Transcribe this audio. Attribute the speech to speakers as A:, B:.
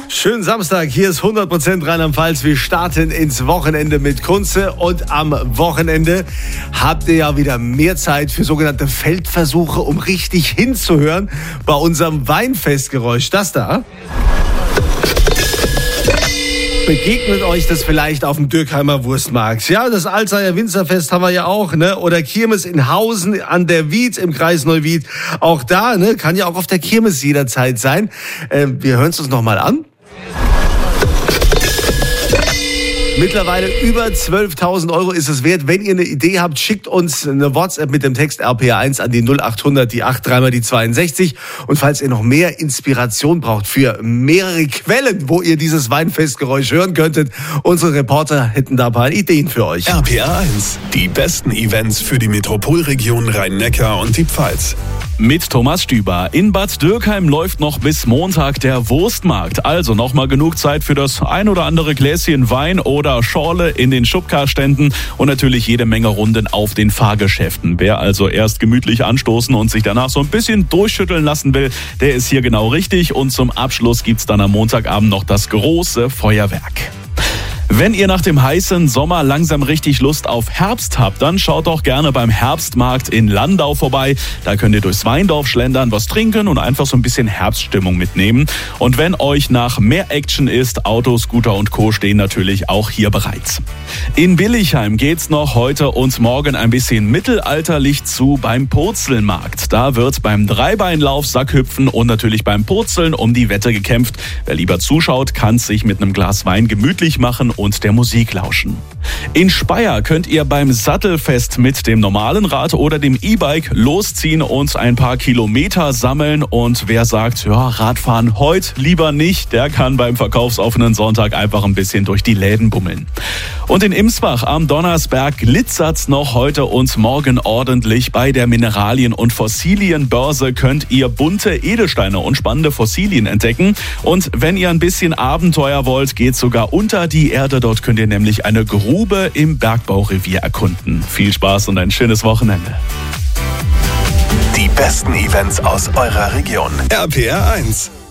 A: Schönen Samstag, hier ist 100% Rheinland-Pfalz. Wir starten ins Wochenende mit Kunze und am Wochenende habt ihr ja wieder mehr Zeit für sogenannte Feldversuche, um richtig hinzuhören bei unserem Weinfestgeräusch. Das da. Begegnet euch das vielleicht auf dem Dürkheimer Wurstmarkt? Ja, das Alzheimer Winzerfest haben wir ja auch, ne? Oder Kirmes in Hausen an der Wied im Kreis Neuwied. Auch da, ne? Kann ja auch auf der Kirmes jederzeit sein. Wir hören es uns nochmal an. Mittlerweile über 12.000 € ist es wert. Wenn ihr eine Idee habt, schickt uns eine WhatsApp mit dem Text RPR1 an die 0800, die 83 die 62. Und falls ihr noch mehr Inspiration braucht für mehrere Quellen, wo ihr dieses Weinfestgeräusch hören könntet, unsere Reporter hätten da ein paar Ideen für euch.
B: RPR1, die besten Events für die Metropolregion Rhein-Neckar und die Pfalz.
C: Mit Thomas Stüber. In Bad Dürkheim läuft noch bis Montag der Wurstmarkt. Also nochmal genug Zeit für das ein oder andere Gläschen Wein oder Schorle in den Schubkarständen und natürlich jede Menge Runden auf den Fahrgeschäften. Wer also erst gemütlich anstoßen und sich danach so ein bisschen durchschütteln lassen will, der ist hier genau richtig. Und zum Abschluss gibt's dann am Montagabend noch das große Feuerwerk. Wenn ihr nach dem heißen Sommer langsam richtig Lust auf Herbst habt, dann schaut doch gerne beim Herbstmarkt in Landau vorbei. Da könnt ihr durchs Weindorf schlendern, was trinken und einfach so ein bisschen Herbststimmung mitnehmen. Und wenn euch nach mehr Action ist, Auto, Scooter und Co. stehen natürlich auch hier bereit. In Billigheim geht's noch heute und morgen ein bisschen mittelalterlich zu beim Purzelmarkt. Da wird beim Dreibeinlauf, Sackhüpfen und natürlich beim Purzeln um die Wette gekämpft. Wer lieber zuschaut, kann sich mit einem Glas Wein gemütlich machen und der Musik lauschen. In Speyer könnt ihr beim Sattelfest mit dem normalen Rad oder dem E-Bike losziehen und ein paar Kilometer sammeln. Und wer sagt, ja, Radfahren heute lieber nicht, der kann beim verkaufsoffenen Sonntag einfach ein bisschen durch die Läden bummeln. Und in Imsbach am Donnersberg glitzert's noch heute und morgen ordentlich. Bei der Mineralien- und Fossilienbörse könnt ihr bunte Edelsteine und spannende Fossilien entdecken. Und wenn ihr ein bisschen Abenteuer wollt, geht's sogar unter die Erde. Dort könnt ihr nämlich eine Grube im Bergbaurevier erkunden. Viel Spaß und ein schönes Wochenende.
B: Die besten Events aus eurer Region. RPR1.